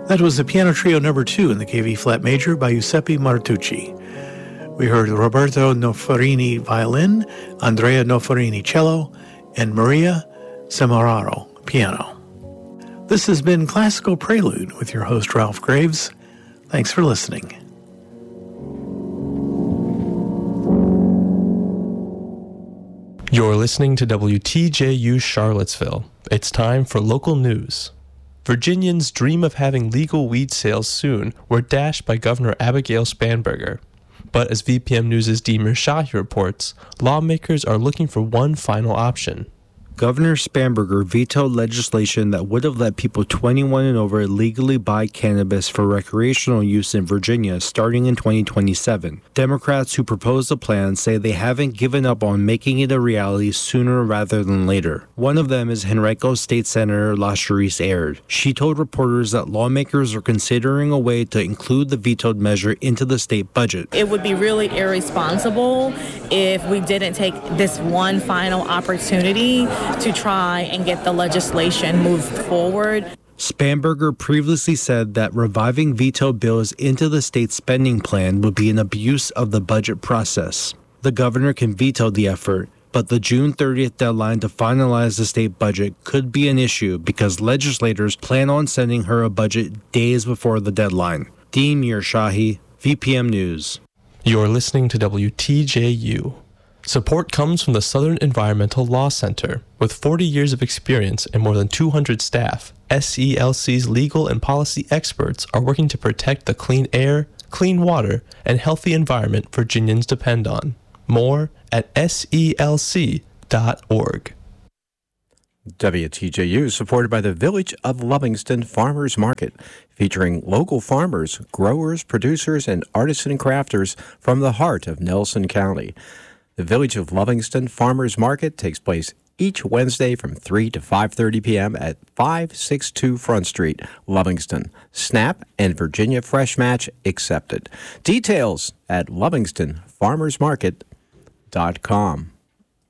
That was the Piano Trio number 2 in the KV flat major by Giuseppe Martucci. We heard Roberto Noferini violin, Andrea Noferini cello, and Maria Semeraro piano. This has been Classical Prelude with your host Ralph Graves. Thanks for listening. You're listening to WTJU Charlottesville. It's time for local news. Virginians' dream of having legal weed sales soon were dashed by Governor Abigail Spanberger. But as VPM News' Deemer Shahi reports, lawmakers are looking for one final option. Governor Spanberger vetoed legislation that would have let people 21 and over legally buy cannabis for recreational use in Virginia starting in 2027. Democrats who proposed the plan say they haven't given up on making it a reality sooner rather than later. One of them is Henrico State Senator LaCherice Aird. She told reporters that lawmakers are considering a way to include the vetoed measure into the state budget. It would be really irresponsible if we didn't take this one final opportunity to try and get the legislation moved forward. Spanberger previously said that reviving veto bills into the state spending plan would be an abuse of the budget process. The governor can veto the effort, but the June 30th deadline to finalize the state budget could be an issue because legislators plan on sending her a budget days before the deadline. Deemer Shahi, VPM News. You're listening to WTJU. Support comes from the Southern Environmental Law Center. With 40 years of experience and more than 200 staff, SELC's legal and policy experts are working to protect the clean air, clean water, and healthy environment Virginians depend on. More at selc.org. WTJU is supported by the Village of Lovingston Farmers Market, featuring local farmers, growers, producers, and artisan crafters from the heart of Nelson County. The Village of Lovingston Farmers Market takes place each Wednesday from 3 to 5:30 p.m. at 562 Front Street, Lovingston. SNAP and Virginia Fresh Match accepted. Details at lovingstonfarmersmarket.com.